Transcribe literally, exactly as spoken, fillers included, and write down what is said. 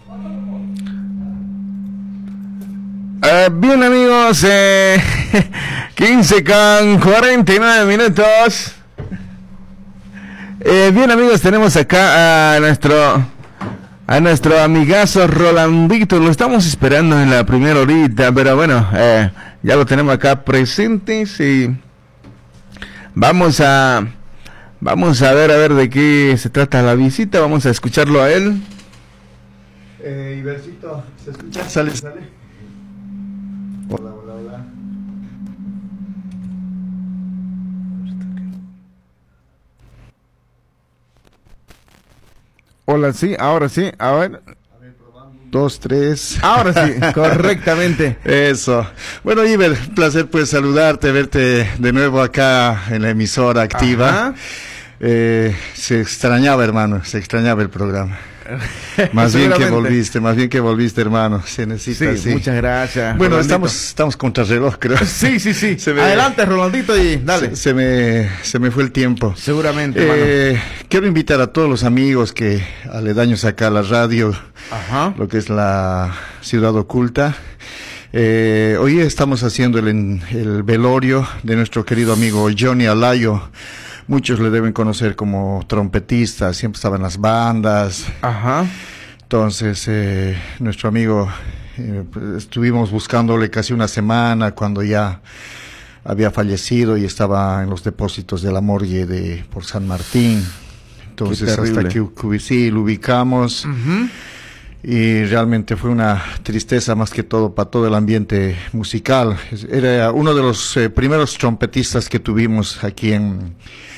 Uh, bien amigos, eh, quince con cuarenta y nueve minutos. Eh, bien amigos, tenemos acá a nuestro a nuestro amigazo Rolandito. Lo estamos esperando en la primera horita, pero bueno, eh, ya lo tenemos acá presentes y vamos a vamos a ver a ver de qué se trata la visita. Vamos a escucharlo a él. Eh, Ibercito, ¿se escucha? Sale, sale. Hola, hola, hola. Hola, sí, ahora sí, a ver. Dos, tres. Ahora sí, correctamente. Eso. Bueno, Iber, un placer pues saludarte, verte de nuevo acá en la emisora activa. Eh, se extrañaba, hermano, se extrañaba el programa. Más bien que volviste, más bien que volviste, hermano. Se necesita, sí, sí. Muchas gracias. Bueno, Rolandito. estamos estamos contra reloj, creo. Sí, sí, sí. Se me, Adelante, Rolandito, y dale. Se, se me se me fue el tiempo. Seguramente, eh, hermano. Quiero invitar a todos los amigos que aledaños acá a la radio, Ajá. lo que es la Ciudad Oculta. Eh, hoy estamos haciendo el, el velorio de nuestro querido amigo Johnny Alayo. Muchos le deben conocer como trompetista, siempre estaba en las bandas. Ajá. Entonces, eh, nuestro amigo, eh, estuvimos buscándole casi una semana cuando ya había fallecido y estaba en los depósitos de la morgue de por San Martín. Entonces, hasta que, que sí, lo ubicamos. Uh-huh. Y realmente fue una tristeza más que todo para todo el ambiente musical. Era uno de los eh, primeros trompetistas que tuvimos aquí en